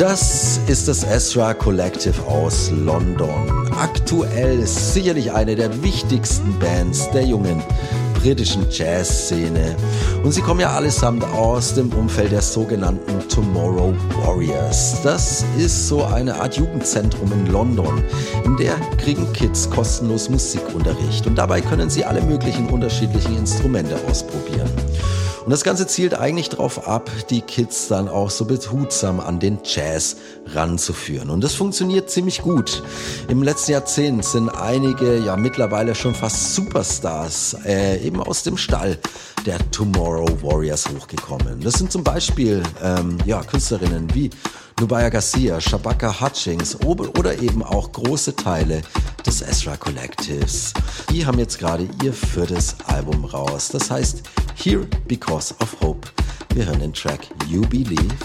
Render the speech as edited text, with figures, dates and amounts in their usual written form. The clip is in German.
Das ist das Ezra Collective aus London. Aktuell ist sicherlich eine der wichtigsten Bands der jungen britischen Jazzszene. Und sie kommen ja allesamt aus dem Umfeld der sogenannten Tomorrow Warriors. Das ist so eine Art Jugendzentrum in London. In der kriegen Kids kostenlos Musikunterricht. Und dabei können sie alle möglichen unterschiedlichen Instrumente ausprobieren. Und das Ganze zielt eigentlich darauf ab, die Kids dann auch so behutsam an den Jazz ranzuführen. Und das funktioniert ziemlich gut. Im letzten Jahrzehnt sind einige, ja mittlerweile schon fast Superstars, eben aus dem Stall der Tomorrow Warriors hochgekommen. Das sind zum Beispiel Künstlerinnen wie Nubia Garcia, Shabaka Hutchings oder eben auch große Teile des Ezra Collectives. Die haben jetzt gerade ihr 4. Album raus. Das heißt Here Because of Hope. Wir hören den Track You Believe.